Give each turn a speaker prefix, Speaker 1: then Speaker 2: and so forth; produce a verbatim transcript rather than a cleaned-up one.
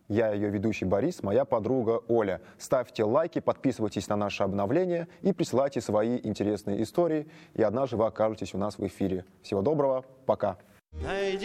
Speaker 1: Я ее ведущий Борис, моя подруга Оля. Ставьте лайки, подписывайтесь на наши обновления и присылайте свои интересные истории. И однажды вы окажетесь у нас в эфире. Всего доброго, пока.